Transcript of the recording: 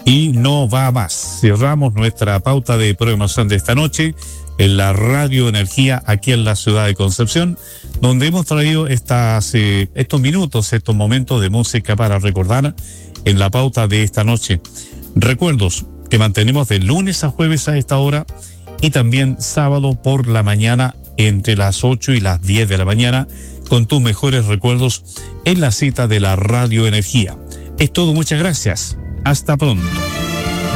Y no va más. Cerramos nuestra pauta de programación de esta noche en la Radio Energía aquí en la ciudad de Concepción, donde hemos traído estos minutos, estos momentos de música para recordar en la pauta de esta noche. Recuerdos que mantenemos de lunes a jueves a esta hora y también sábado por la mañana entre las 8 y las 10 de la mañana con tus mejores recuerdos en la cita de la Radio Energía. Es todo, muchas gracias. Hasta pronto.